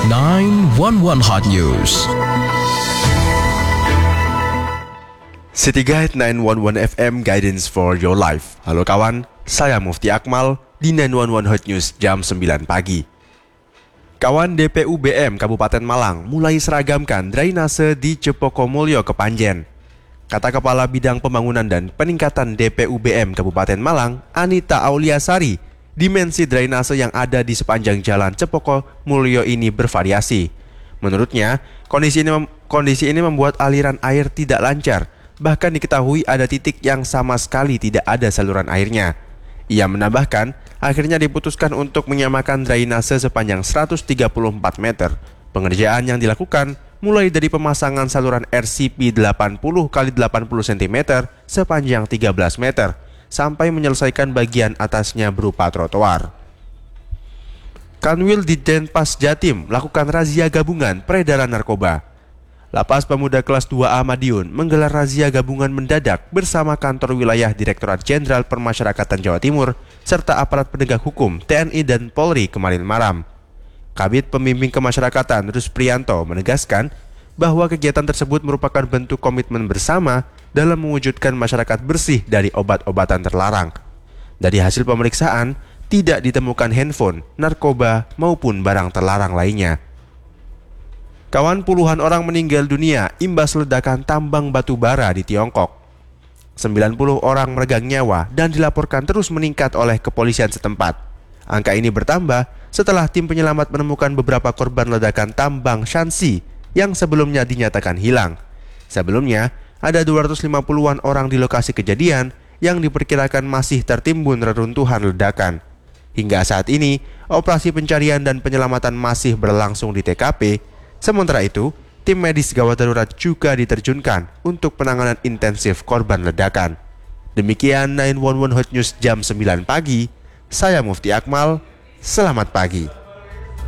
911 Hot News. City Guide 911 FM Guidance for Your Life. Halo kawan, saya Mufti Akmal di 911 Hot News jam 9 pagi. Kawan, DPUBM Kabupaten Malang mulai seragamkan drainase di Cepokomulyo Kepanjen. Kata Kepala Bidang Pembangunan dan Peningkatan DPUBM Kabupaten Malang, Anita Auliasari, dimensi drainase yang ada di sepanjang jalan Cepokomulyo ini bervariasi. Menurutnya, kondisi ini membuat aliran air tidak lancar. Bahkan diketahui ada titik yang sama sekali tidak ada saluran airnya. Ia menambahkan, akhirnya diputuskan untuk menyamakan drainase sepanjang 134 meter. Pengerjaan yang dilakukan mulai dari pemasangan saluran RCP 80 x 80 cm sepanjang 13 meter sampai menyelesaikan bagian atasnya berupa trotoar. Kanwil di Denpas Jatim melakukan razia gabungan peredaran narkoba. Lapas Pemuda Kelas 2A Madiun menggelar razia gabungan mendadak bersama kantor wilayah Direktorat Jenderal Permasyarakatan Jawa Timur serta aparat penegak hukum TNI dan Polri kemarin malam. Kabid Pembimbing Kemasyarakatan Rus Prianto menegaskan bahwa kegiatan tersebut merupakan bentuk komitmen bersama dalam mewujudkan masyarakat bersih dari obat-obatan terlarang. Dari hasil pemeriksaan, tidak ditemukan handphone, narkoba, maupun barang terlarang lainnya. Kawan, puluhan orang meninggal dunia imbas ledakan tambang batu bara di Tiongkok. 90 orang meregang nyawa dan dilaporkan terus meningkat oleh kepolisian setempat. Angka ini bertambah setelah tim penyelamat menemukan beberapa korban ledakan tambang Shanxi yang sebelumnya dinyatakan hilang. Sebelumnya, ada 250-an orang di lokasi kejadian yang diperkirakan masih tertimbun reruntuhan ledakan. Hingga saat ini, operasi pencarian dan penyelamatan masih berlangsung di TKP. Sementara itu, tim medis gawat darurat juga diterjunkan untuk penanganan intensif korban ledakan. Demikian 911 Hot News jam 9 pagi. Saya Mufti Akmal, selamat pagi.